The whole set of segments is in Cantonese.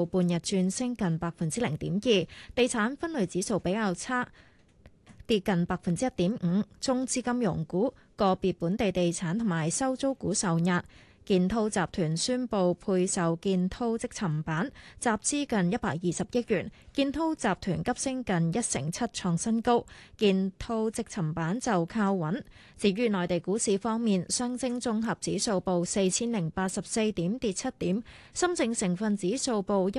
數半日轉升近0.2%，地產分類指數比較差，跌近1.5%。中資金融股、個別本地地產同埋收租股受壓。建滔集團宣布配售建滔積層板，集資近120億元。建滔集團急升近1成7，創新高。建滔積層板就靠穩。至於內地股市方面，上證綜合指數報4084點，跌7點；深證成分指數報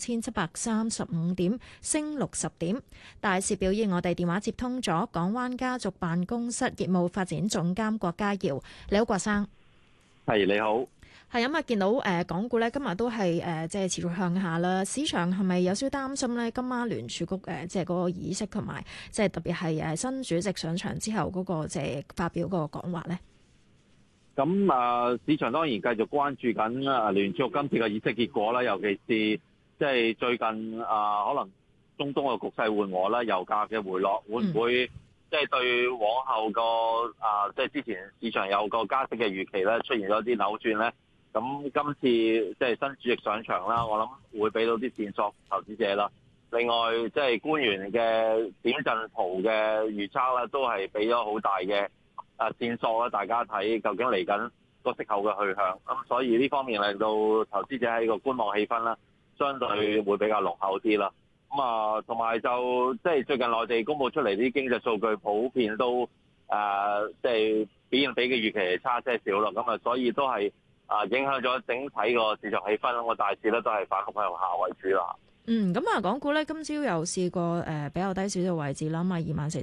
15735點，升60點。大市表現，我哋電話接通咗港灣家族辦公室業務發展總監郭家耀，你好，郭生。 係，你好， 係咁啊！見到港股咧今日都係即係持續向下啦。市場係咪有少少擔心咧？今晚聯儲局即係嗰個議息同埋即係特別係新主席上場之後嗰個即係發表嗰個講話咧？ 咁市場當然繼續關注緊聯儲局今次嘅議息結果啦，尤其是即係最近可能中東嘅局勢緩和啦，油價嘅回落會唔會即係對往後個即係之前市場有個加息嘅預期咧，出現咗啲扭轉咧？咁今次即係新主席上場啦，我諗會俾到啲線索投資者啦。另外，即係官員嘅點陣圖嘅預測咧，都係俾咗好大嘅線索啦，大家睇究竟嚟緊個息口嘅去向。咁所以呢方面令到投資者喺個觀望氣氛啦，相對會比較濃厚啲啦。咁同埋就即係最近內地公佈出嚟啲經濟數據，普遍都即係表現比嘅預期係差些少啦。咁所以都係影響咗整體個市場氣氛。個大市咧都係反覆向下為主啦。 咁港股咧今朝又試過比較低少少位置啦，咁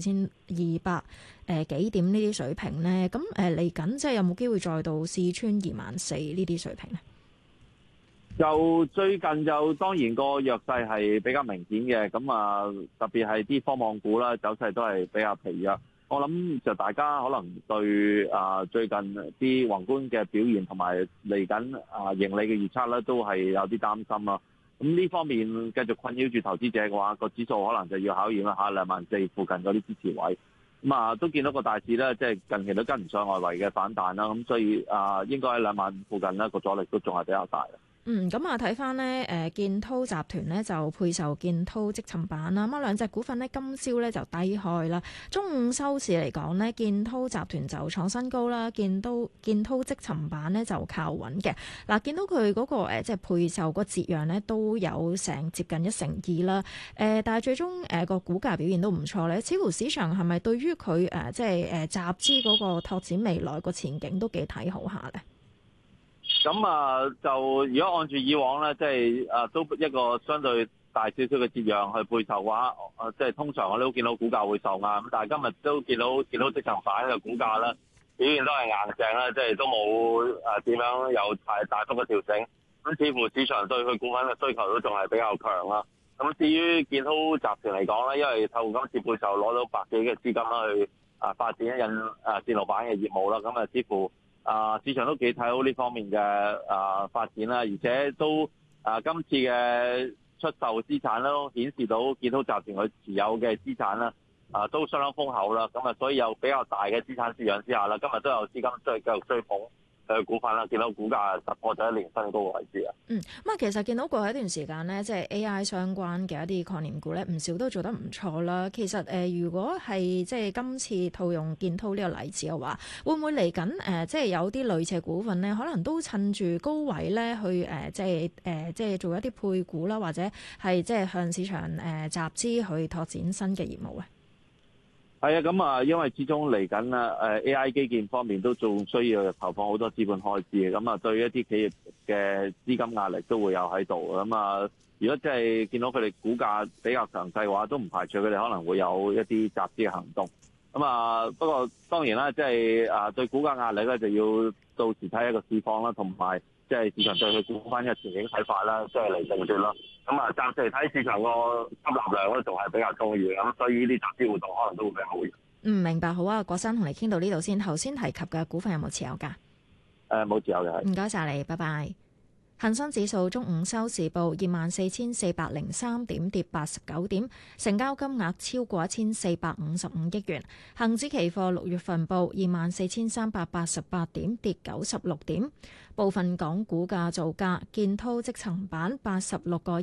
24,200幾點呢啲水平咧？咁嚟緊即係有冇機會再度試穿24,000呢啲水平咧？ 就最近就當然個弱勢係比較明顯嘅，咁特別係啲科網股啦，走勢都係比較疲弱。我諗就大家可能對最近啲宏觀嘅表現同埋嚟緊盈利嘅預測咧，都係有啲擔心啦。咁呢方面繼續困擾住投資者嘅話，個指數可能就要考驗一下24,000附近嗰啲支持位。咁都見到個大市咧，即係近期都跟唔上外圍嘅反彈啦。咁所以應該喺25,000附近咧，個阻力都仲係比較大。 睇翻咧，建滔集團咧就配售建滔積層板啦。咁兩隻股份咧今朝咧就低開啦。中午收市嚟講咧，建滔集團就創新高啦，建滔積層板咧就靠穩嘅。嗱，見到佢嗰個即係配售個折讓咧都有成接近1成2啦。但係最終個股價表現都唔錯咧。似乎市場係咪對於佢即係集資嗰個拓展未來個前景都幾睇好下咧？ 咁就如果按住以往咧，即係都一個相對大少少嘅折讓去配售嘅話，即係通常我哋都見到股價會受壓。咁但係今日都見到積層板嘅股價咧表現都係硬淨啦，即係都冇點樣有太大幅嘅調整。咁似乎市場對佢股份嘅需求都仲係比較強啦。咁至於建滔集團嚟講咧，因為透過今次配售攞到百幾億嘅資金啦，去發展電路板嘅業務啦，咁似乎市場都幾睇好呢方面嘅發展啦，而且都今次嘅出售資產都顯示到建滔集團佢持有嘅資產啦，都相當豐厚啦，咁所以有比較大嘅資產滋養之下啦，今日都有資金繼續追捧股份啦，見到股價突破咗一年新高嘅位置啊。 其實見到過去一段時間呢，即係 AI 相關嘅一啲概念股咧，唔少都做得唔錯啦。其實如果係即係今次套用建滔呢個例子嘅話，會唔會嚟緊即係有啲類似嘅股份咧，可能都趁住高位咧去即係做一啲配股啦，或者係即係向市場集資去拓展新嘅業務咧？ 係啊，咁因為始終嚟緊AI 基建方面都仲需要投放好多資本開支嘅，咁對於一啲企業嘅資金壓力都會有喺度。咁如果即係見到佢哋股價比較強勢嘅話，都唔排除佢哋可能會有一啲集資嘅行動。咁不過當然啦，即係對股價壓力咧，就要到時睇一個市況啦，同埋即係市場對佢股份嘅前景睇法啦，即係嚟定奪咯。咁暫時嚟睇市場個吸納量咧，仲係比較充裕嘅，咁所以呢啲集資活動可能都會比較好嘅。 明白，好啊，郭生同你傾到呢度先。頭先提及嘅股份有冇持有㗎？ 冇持有嘅。 唔該晒你，拜拜。恒生指數中午收市報24,403點，跌89點，成交金額超過1,455億元。恒指期貨6月份報24,388點，跌96點。部分港股價造價：建滔積層板86個